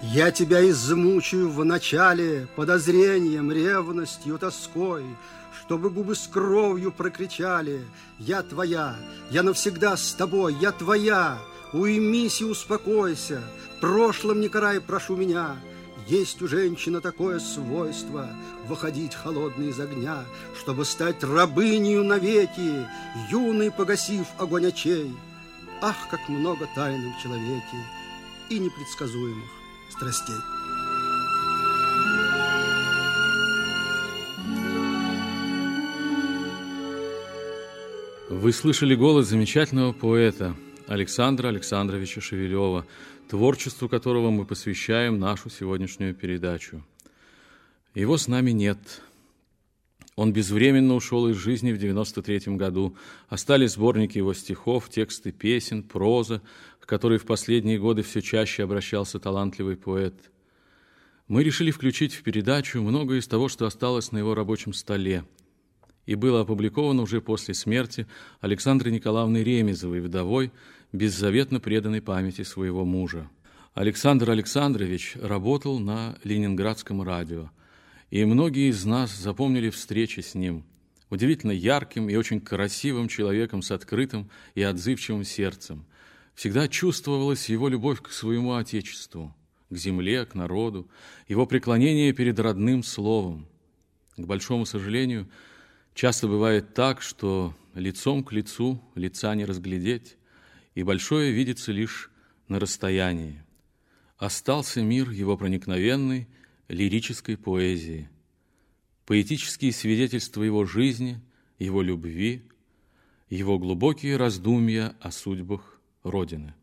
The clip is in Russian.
Я тебя измучаю вначале подозрением, ревностью, тоской, чтобы губы с кровью прокричали: я твоя, я навсегда с тобой, я твоя. Уймись и успокойся, прошлым не карай, прошу меня. Есть у женщины такое свойство — выходить холодной из огня, чтобы стать рабынею навеки, юной погасив огонь очей. Ах, как много тайн в человеке и непредсказуемых страстей. Вы слышали голос замечательного поэта Александра Александровича Шевелева, творчеству которого мы посвящаем нашу сегодняшнюю передачу. Его с нами нет. Он безвременно ушел из жизни в 1993 году. Остались сборники его стихов, тексты песен, проза, к которой в последние годы все чаще обращался талантливый поэт. Мы решили включить в передачу многое из того, что осталось на его рабочем столе, и было опубликовано уже после смерти Александры Николаевны Ремезовой, вдовой, беззаветно преданной памяти своего мужа. Александр Александрович работал на Ленинградском радио, и многие из нас запомнили встречи с ним, удивительно ярким и очень красивым человеком с открытым и отзывчивым сердцем. Всегда чувствовалась его любовь к своему Отечеству, к земле, к народу, его преклонение перед родным словом. К большому сожалению, часто бывает так, что лицом к лицу лица не разглядеть, и большое видится лишь на расстоянии. Остался мир его проникновенной лирической поэзии, поэтические свидетельства его жизни, его любви, его глубокие раздумья о судьбах Родины.